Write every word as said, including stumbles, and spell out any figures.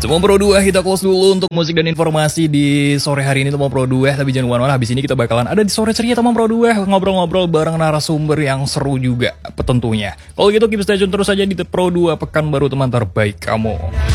Teman Pro dua, kita close dulu untuk musik dan informasi di sore hari ini Teman Pro dua. Tapi jangan kemana-mana, habis ini kita bakalan ada di sore ceria Teman Pro dua, ngobrol-ngobrol bareng narasumber yang seru juga tentunya. Kalau gitu keep stay tune terus aja di Pro dua, pekan baru teman terbaik kamu.